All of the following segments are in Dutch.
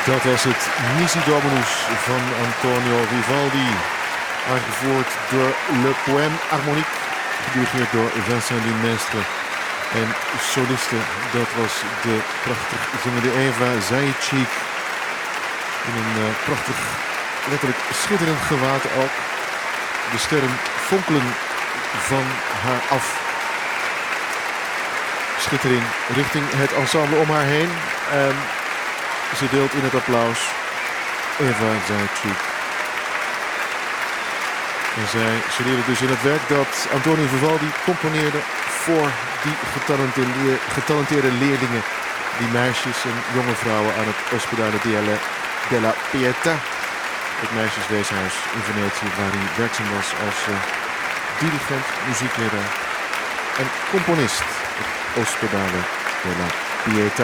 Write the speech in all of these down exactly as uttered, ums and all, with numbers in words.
Dat was het Nisi Dominus van Antonio Vivaldi. Aangevoerd door Le Poème Harmonique. Gedirigeerd door Vincent Dumestre. En soliste, dat was de prachtig zingende Eva Zajičić. In een uh, prachtig, letterlijk schitterend gewaad ook. De sterren fonkelen van haar af. Schittering richting het ensemble om haar heen. En ze deelt in het applaus Eva Zajičić. En zij studeerde dus in het werk dat Antonio Vivaldi componeerde voor die getalenteerde, getalenteerde leerlingen. Die meisjes en jonge vrouwen aan het Ospedale della Pietà. Het meisjesweeshuis in Venetië waar hij werkzaam was als uh, dirigent, muziekleraar en componist. Het Ospedale della Pietà.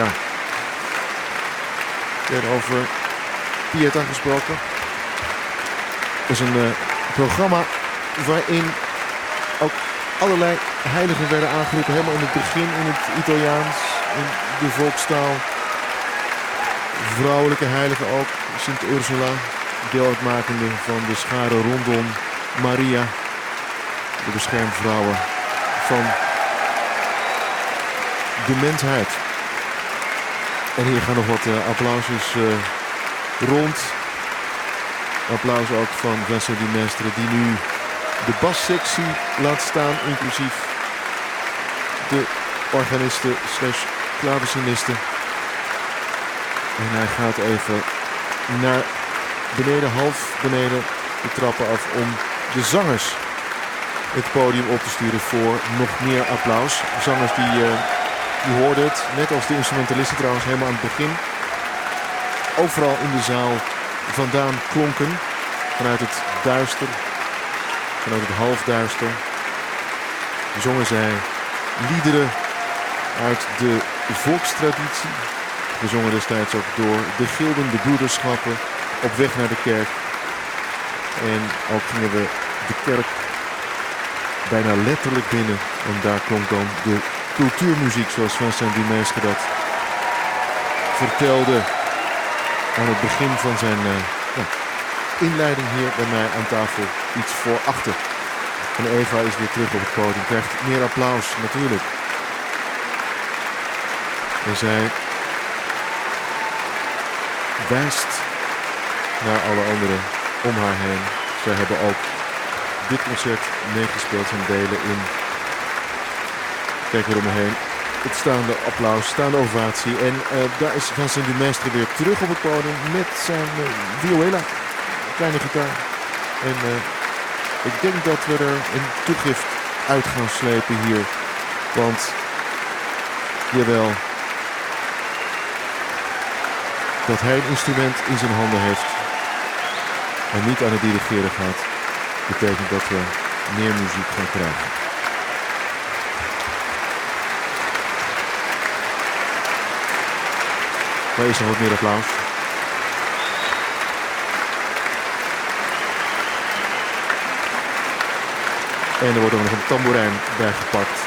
En over Pietà gesproken. Dat is een uh, programma waarin ook allerlei heiligen werden aangeroepen. Helemaal in het begin in het Italiaans, in de volkstaal. Vrouwelijke heiligen ook. Sint Ursula, deel uitmakende van de schare rondom Maria. De beschermvrouwen van de mensheid. En hier gaan nog wat uh, applausjes uh, rond. Applaus ook van Vincent Dumestre, die nu de bassectie laat staan, inclusief de organisten slash klavecinisten. En hij gaat even naar beneden, half beneden de trappen af om de zangers het podium op te sturen voor nog meer applaus. Zangers die, uh, die hoorden het, net als de instrumentalisten trouwens, helemaal aan het begin. Overal in de zaal vandaan klonken, vanuit het duister, vanuit het halfduister, zongen zij liederen uit de volkstraditie. We zongen destijds ook door de gilden, de broederschappen, op weg naar de kerk. En ook gingen we de kerk bijna letterlijk binnen. En daar klonk dan de cultuurmuziek, zoals Vincent Dumestre dat vertelde aan het begin van zijn uh, ja, inleiding hier bij mij aan tafel, iets voor achter. En Eva is weer terug op het podium, krijgt meer applaus natuurlijk. En zij wijst naar alle anderen om haar heen. Zij hebben ook dit concert meegespeeld en delen in. Kijk weer om me heen. Het staande applaus, staande ovatie. En uh, daar is Vincent Dumestre weer terug op het podium met zijn uh, viola. Kleine gitaar. En uh, ik denk dat we er een toegift uit gaan slepen hier. Want, jawel, dat hij een instrument in zijn handen heeft en niet aan het dirigeren gaat, betekent dat we meer muziek gaan krijgen. Maar is nog wat meer applaus. En er wordt ook nog een tamboerijn bijgepakt.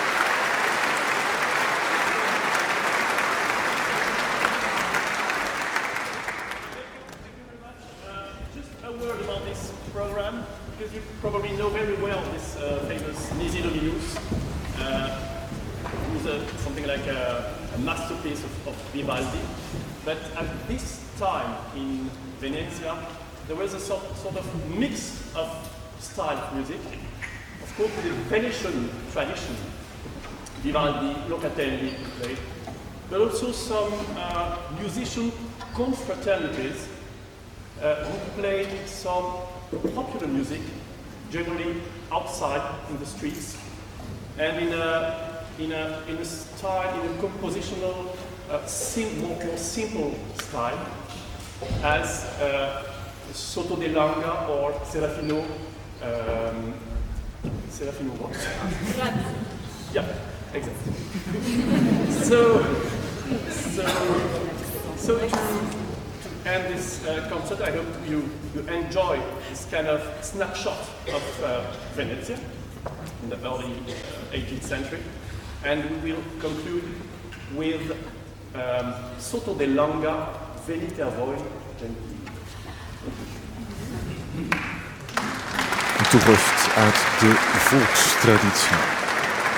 Probably know very well this uh, famous Nisi Dominus, uh, who's a, something like a, a masterpiece of, of Vivaldi. But at this time in Venezia, there was a sort, sort of mix of style of music. Of course, the Venetian tradition, Vivaldi, Locatelli played, but also some uh, musician confraternities uh, who played some popular music, generally outside in the streets, and in a in a in a style, in a compositional, uh, sim more, more simple style, as uh, Soto de Langa or Serafino. Um, Serafino what? Yeah, exactly. so so so to. And this uh, concert, I hope you, you enjoy this kind of snapshot of uh, Venezia in the early uh, eighteenth century. And we will conclude with um, Soto de Langa venite a voi. Een toegift uit de volkstraditie.